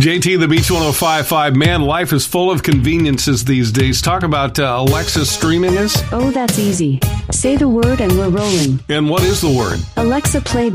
JT, the Beach 105.5. Man, life is full of conveniences these days. Talk about Alexa streaming us. Oh, that's easy. Say the word and we're rolling. And what is the word? Alexa, play